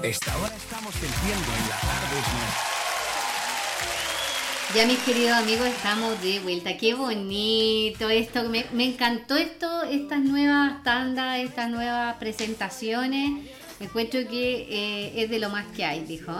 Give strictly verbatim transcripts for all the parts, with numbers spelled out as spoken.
Esta hora estamos sintiendo en la tarde. Ya, mis queridos amigos, estamos de vuelta. Qué bonito esto, me, me encantó esto, estas nuevas tandas, estas nuevas presentaciones. Me encuentro que eh, es de lo más que hay, dijo.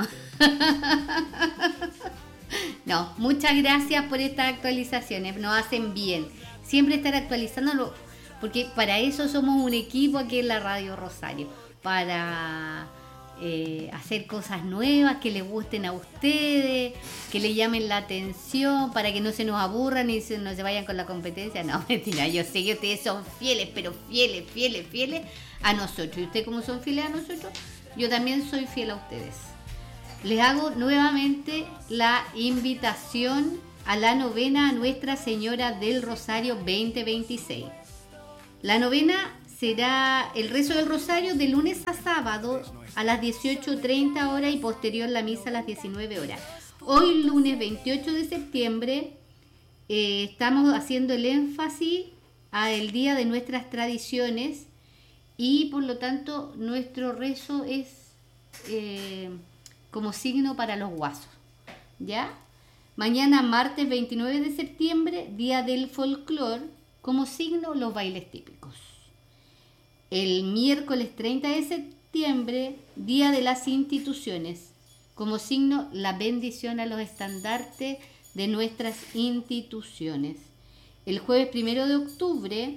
No, muchas gracias por estas actualizaciones, nos hacen bien. Siempre estar actualizándolo, porque para eso somos un equipo aquí en la Radio Rosario, para eh, hacer cosas nuevas que les gusten a ustedes, que les llamen la atención, para que no se nos aburran y se, no se vayan con la competencia. No, mentira, yo sé que ustedes son fieles, pero fieles, fieles, fieles a nosotros. Y ustedes, como son fieles a nosotros, yo también soy fiel a ustedes. Les hago nuevamente la invitación a la novena a Nuestra Señora del Rosario veinte veintiséis. La novena será el rezo del Rosario de lunes a sábado a las dieciocho treinta horas y posterior la misa a las diecinueve horas. Hoy, lunes veintiocho de septiembre, eh, estamos haciendo el énfasis al Día de Nuestras Tradiciones y por lo tanto nuestro rezo es eh, como signo para los guasos, ¿ya? Mañana, martes veintinueve de septiembre, Día del Folclor, como signo los bailes típicos. El miércoles treinta de septiembre, Día de las Instituciones, como signo la bendición a los estandartes de nuestras instituciones. El jueves primero de octubre,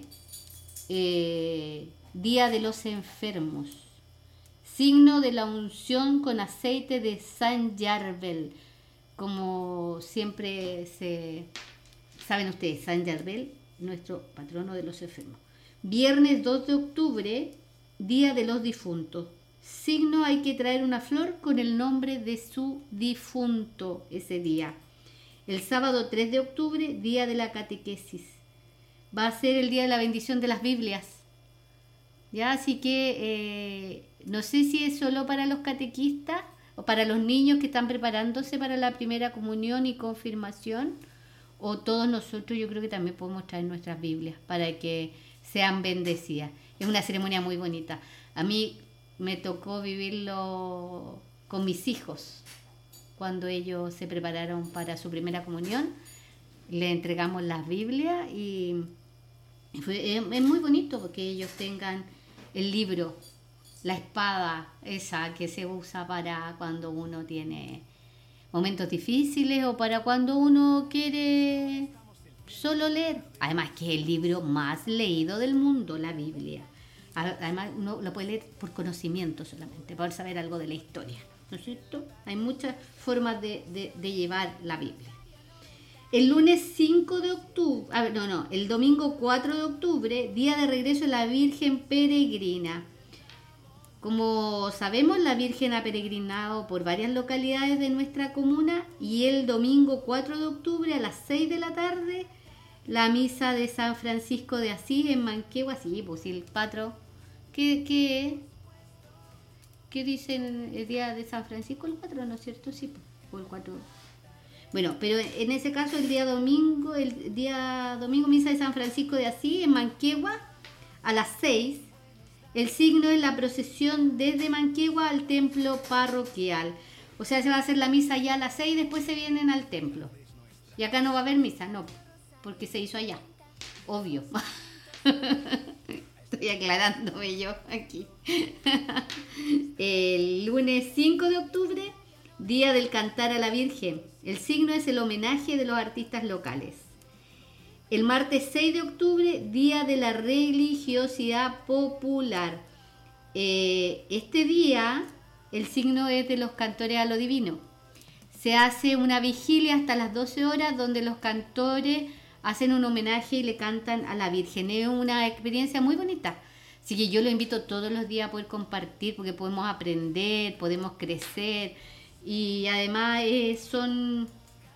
eh, Día de los Enfermos, signo de la unción con aceite de San Yarbel, como siempre se saben ustedes, San Yarbel, nuestro patrono de los enfermos. Viernes dos de octubre, Día de los Difuntos, signo hay que traer una flor con el nombre de su difunto ese día. El sábado tres de octubre, Día de la Catequesis, va a ser el día de la bendición de las Biblias, ya, así que eh, no sé si es solo para los catequistas o para los niños que están preparándose para la primera comunión y confirmación, o todos nosotros. Yo creo que también podemos traer nuestras Biblias para que sean bendecidas. Es una ceremonia muy bonita. A mí me tocó vivirlo con mis hijos cuando ellos se prepararon para su primera comunión. Le entregamos las Biblias y fue, es, es muy bonito porque ellos tengan el libro, la espada esa que se usa para cuando uno tiene momentos difíciles o para cuando uno quiere solo leer. Además que es el libro más leído del mundo, la Biblia. Además uno lo puede leer por conocimiento solamente, para saber algo de la historia, ¿no es cierto? Hay muchas formas de, de, de llevar la Biblia. El lunes cinco de octubre, a ver, no, no, el domingo cuatro de octubre, día de regreso de la Virgen Peregrina. Como sabemos, la Virgen ha peregrinado por varias localidades de nuestra comuna y el domingo cuatro de octubre a las seis de la tarde, la misa de San Francisco de Asís en Manquehue. Sí, pues el patro, ¿qué, qué, qué dicen el día de San Francisco? El cuatro, ¿no es cierto? Sí, pues el cuatro. Bueno, pero en ese caso el día domingo, el día domingo misa de San Francisco de Asís en Manquehue a las seis. El signo es la procesión desde Manquehue al templo parroquial. O sea, se va a hacer la misa ya a las seis y después se vienen al templo. Y acá no va a haber misa, no, porque se hizo allá. Obvio. Estoy aclarándome yo aquí. El lunes cinco de octubre, día del cantar a la Virgen. El signo es el homenaje de los artistas locales. El martes seis de octubre, día de la religiosidad popular. Eh, este día, el signo es de los cantores a lo divino. Se hace una vigilia hasta las doce horas donde los cantores hacen un homenaje y le cantan a la Virgen. Es una experiencia muy bonita. Así que yo lo invito todos los días a poder compartir porque podemos aprender, podemos crecer. Y además eh, son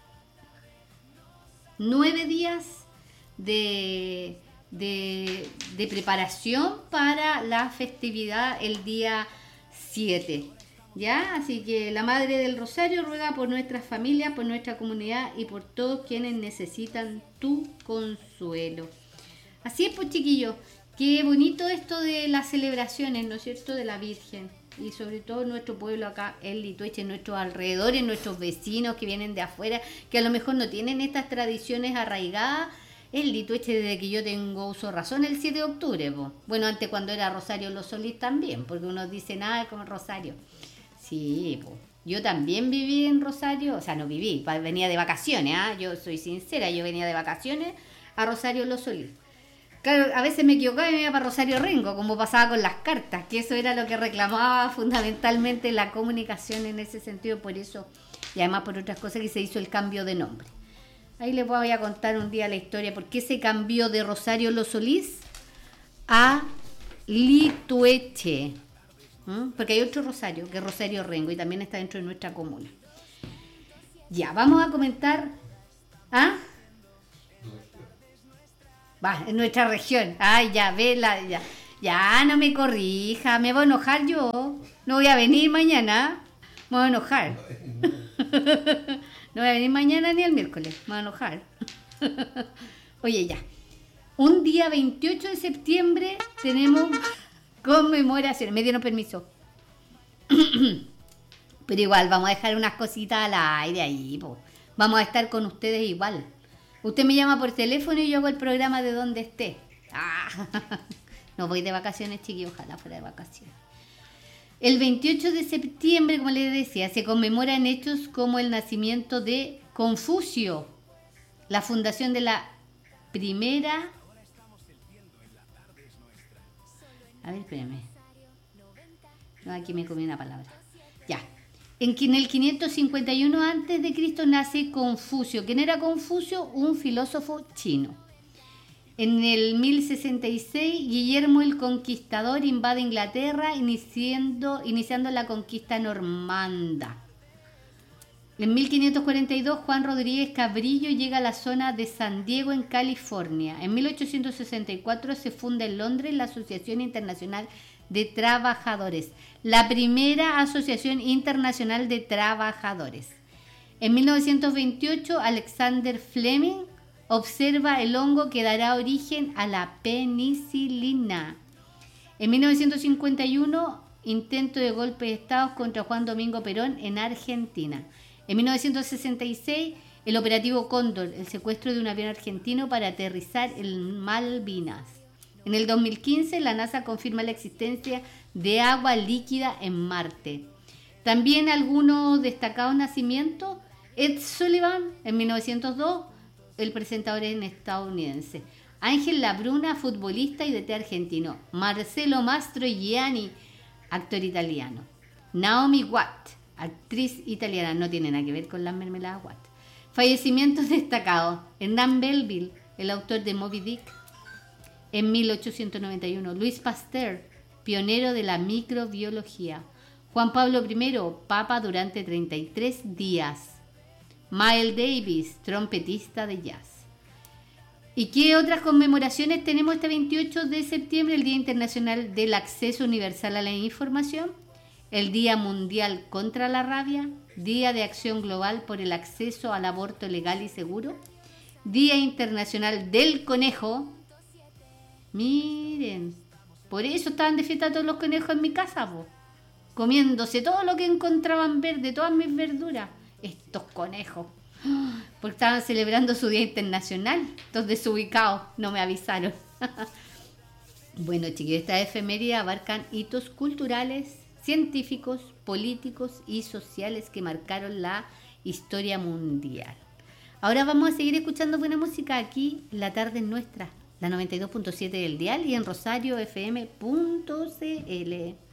nueve días de, de, de preparación para la festividad el día siete. ¿Ya? Así que la Madre del Rosario ruega por nuestras familias, por nuestra comunidad y por todos quienes necesitan tu consuelo. Así es, pues chiquillos, qué bonito esto de las celebraciones, ¿no es cierto?, de la Virgen. y sobre todo nuestro pueblo acá, el Litueche, nuestros alrededores, nuestros vecinos que vienen de afuera, que a lo mejor no tienen estas tradiciones arraigadas. El Litueche, desde que yo tengo uso de razón, el siete de octubre, po. Bueno, antes cuando era Rosario Los Solís también, porque uno dice nada como Rosario. Sí, po. Yo también viví en Rosario, o sea, no viví, venía de vacaciones, ¿ah? Yo soy sincera, yo venía de vacaciones a Rosario Los Solís. Claro, a veces me equivocaba y me iba para Rosario Rengo, como pasaba con las cartas, que eso era lo que reclamaba fundamentalmente la comunicación en ese sentido, por eso, y además por otras cosas que se hizo el cambio de nombre. Ahí les voy a contar un día la historia, por qué se cambió de Rosario Los Solís a Litueche. ¿Mm? Porque hay otro Rosario, que es Rosario Rengo, y también está dentro de nuestra comuna. Ya, vamos a comentar... ¿Ah? Va, en nuestra región. Ay, ya, vela, ya. Ya, no me corrija, me voy a enojar yo. No voy a venir mañana. Me voy a enojar. No voy a venir mañana ni el miércoles. Me voy a enojar. Oye, ya. Un día veintiocho de septiembre tenemos conmemoraciones. Me dieron permiso. Pero igual, vamos a dejar unas cositas al aire ahí, po. Vamos a estar con ustedes igual. Usted me llama por teléfono y yo hago el programa de donde esté. Ah, no voy de vacaciones, chiqui, ojalá fuera de vacaciones. El veintiocho de septiembre, como les decía, se conmemoran hechos como el nacimiento de Confucio, la fundación de la primera... A ver, espérame. No, aquí me comí una palabra. Ya. En que en el quinientos cincuenta y uno antes de Cristo nace Confucio. ¿Quién era Confucio? Un filósofo chino. En el mil sesenta y seis, Guillermo el Conquistador invade Inglaterra, iniciando, iniciando la conquista normanda. En mil quinientos cuarenta y dos, Juan Rodríguez Cabrillo llega a la zona de San Diego, en California. En mil ochocientos sesenta y cuatro se funda en Londres la Asociación Internacional de Trabajadores, la primera asociación internacional de trabajadores. En mil novecientos veintiocho, Alexander Fleming observa el hongo que dará origen a la penicilina. En mil novecientos cincuenta y uno, intento de golpe de Estado contra Juan Domingo Perón en Argentina. En mil novecientos sesenta y seis, el operativo Cóndor, el secuestro de un avión argentino para aterrizar en Malvinas. En el dos mil quince, la NASA confirma la existencia de agua líquida en Marte. También algunos destacados nacimientos: Ed Sullivan, en mil novecientos dos, el presentador es estadounidense. Ángel Labruna, futbolista y D T argentino. Marcelo Mastroianni, actor italiano. Naomi Watt, actriz italiana, no tiene nada que ver con las mermeladas Watt. Fallecimientos destacados: Hernán Melville, el autor de Moby Dick, en mil ochocientos noventa y uno. Luis Pasteur, pionero de la microbiología. Juan Pablo primero, papa durante treinta y tres días. Miles Davis, trompetista de jazz. ¿Y qué otras conmemoraciones tenemos este veintiocho de septiembre? El Día Internacional del Acceso Universal a la Información, el Día Mundial contra la Rabia, Día de Acción Global por el Acceso al Aborto Legal y Seguro, Día Internacional del Conejo. Miren, por eso estaban de fiesta todos los conejos en mi casa, po, comiéndose todo lo que encontraban verde, todas mis verduras. Estos conejos, porque estaban celebrando su Día Internacional. Estos desubicados no me avisaron. Bueno, chiquillos, estas efemérides abarcan hitos culturales, científicos, políticos y sociales que marcaron la historia mundial. Ahora vamos a seguir escuchando buena música aquí, La Tarde es Nuestra, la noventa y dos punto siete del dial y en rosario f m punto c l.